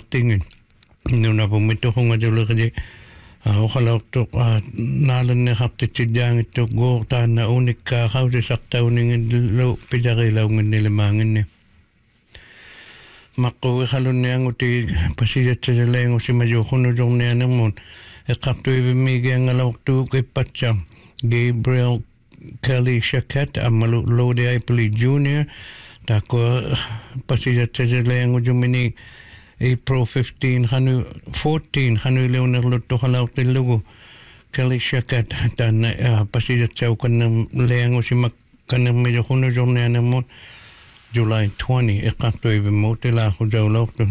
tingin. Nuna pumito kung adyo kaje. Okalaw to nalan ni hapte tidyang ito go ta na unik ka kausi saktaw ningin lo pidakilaw ngin nilimangin ni. Mako halun niya nguti pasiyat sa layang si Mayo kuno dong niya naman. Kapto ibimigay ang alawak to kay Patsyam Gabriel Kelly Shakat amalu Lodi Ipoli Jr. Tako pasiyat sa layang ujumini April 14 hanu leoner luto halaw tilugo Kelly Shakat tan pasiyat sa kanang layang si kanang medyo kuno dong niya naman July 20 kapto ibimotila ko jawlaw to.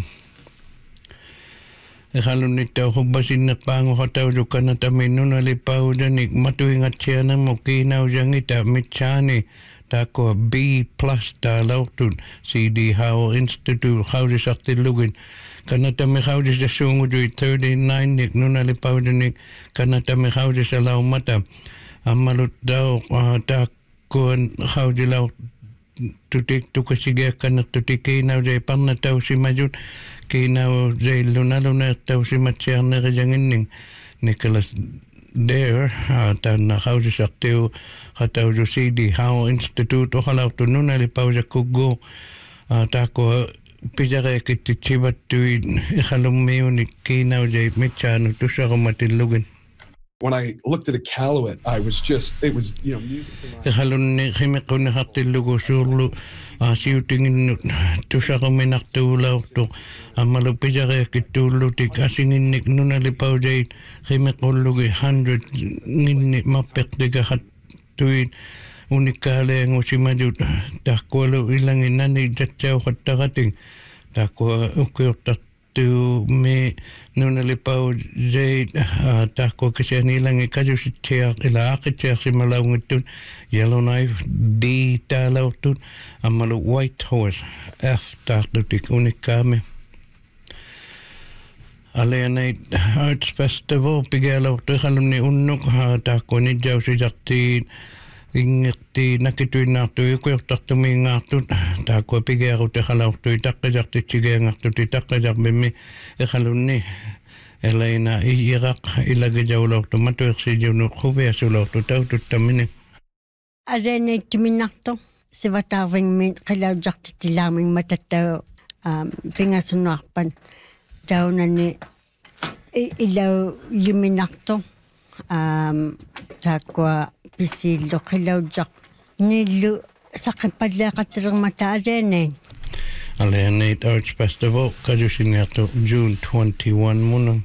Halun nito hubasin na pango hataw do kanata minuna lipaw janik matuing at siya na mo kinaw diyang ita mitsyani tako B+ talaw to CD Howell Institute hawdi sa tilugin kanata may hawdi sa sungo do'y 39 nik nuna lipaw janik kanata may hawdi sa law mata amalut daw tako hawdi law tutik tu kasiga kanak tutik kinaw jay panataw si Majut kinaw jay luna taw si Matsyang na kajangin ning Nicholas Dare tan na kausi saktiw hataw jo CD Howell Institute o halaw to nuna lipaw sa kugo tako pijaka kitichibat tuwid ikalong mayo ni kinaw jay Mitsyano to sa kumatilugin. When I looked at Iqaluit, it was music to my... Halun ni khimiko na hatilugo surlu siutingin to sa kuminak tulaw to malupija kaya kitulu ti kasingin nik nuna lipaw jay khimiko lugi 100 ngini mapek diga hatuin unikale ang usimajut takwalo ilang inani jatsaw katakating takwa ukyotat to me nuna lipaw jay tako kasi nilang ikadyo si Tiyak ilaakit siya si malawang ito Yellowknife D talaw ito amalu White Horse F takdo tik unik kami Alianite Arts Festival pigalaw ito kalum ni unok tako ni jaw si Jakti ingti nakituin na ito yung takto may nga ito tako pigalaw ito kalaw ito itakajak ito chigay nga ito itakajak bimi ikalun ni elay na iirak ilagay jaw law ito matuwak si jaw no kubya so law ito tao ito tamini Arene tuminak to si watawing min kalaw jak titilaming matataw pingasunakpan jaw na ni ilaw yuminak to sakwa pisilo kalaw jak nilu sa kapadla katirang mata arene Alianite Arts Festival kajusin nga ito June 21 muna.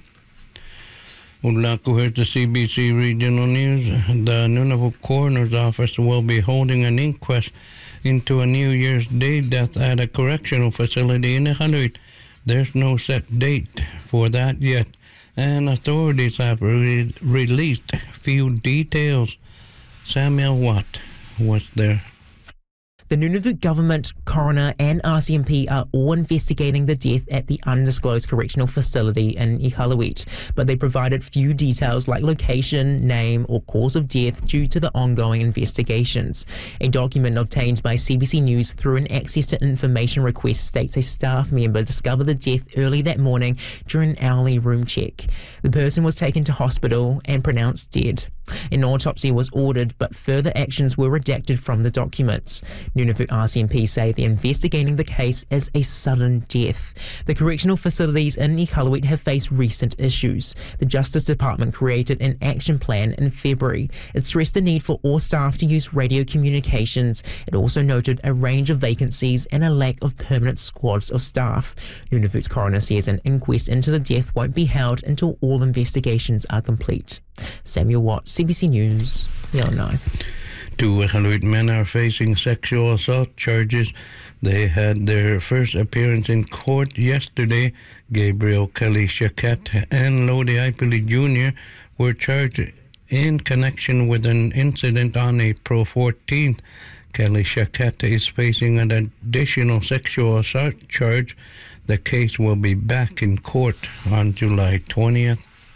Ula ko heard the CBC Regional News. The Nunavut Coroner's Office will be holding an inquest into a New Year's Day death at a correctional facility in Iqaluit. There's no set date for that yet, and authorities have released few details. Samuel Watt was there. The Nunavut government, coroner and RCMP are all investigating the death at the undisclosed correctional facility in Iqaluit, but they provided few details like location, name or cause of death due to the ongoing investigations. A document obtained by CBC News through an access to information request states a staff member discovered the death early that morning during an hourly room check. The person was taken to hospital and pronounced dead. An autopsy was ordered, but further actions were redacted from the documents. Nunavut RCMP say they're investigating the case as a sudden death. The correctional facilities in Iqaluit have faced recent issues. The Justice Department created an action plan in February. It stressed the need for all staff to use radio communications. It also noted a range of vacancies and a lack of permanent squads of staff. Nunavut's coroner says an inquest into the death won't be held until all investigations are complete. Samuel Watt, CBC News, Yellowknife. Two Iqaluit men are facing sexual assault charges. They had their first appearance in court yesterday. Gabriel Kelly Shakat and Lodi Ipoli Jr. were charged in connection with an incident on April 14th. Kelly Shakat is facing an additional sexual assault charge. The case will be back in court on July 20th.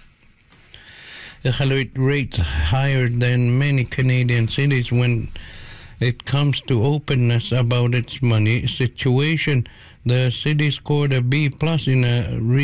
Iqaluit rates higher than many Canadian cities when it comes to openness about its money situation. The city scored a B+ in a